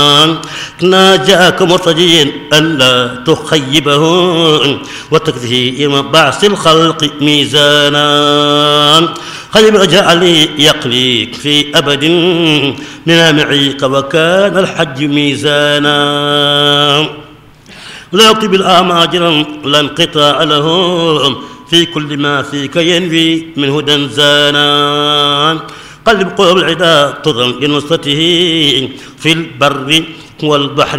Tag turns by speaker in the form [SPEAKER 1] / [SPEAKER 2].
[SPEAKER 1] ناجاك مرتجيا ألا تخيبه وتكفيه يوم بعث الخلق ميزانا خيب جعلي يقليك في أبد من معيك وكان الحج ميزانا لا يكتب الأعماجرا لا انقطاع له في كل ما فيك ينفي من هدى زانا قلب قلوب العدا تضل لنصرته في البر والبحر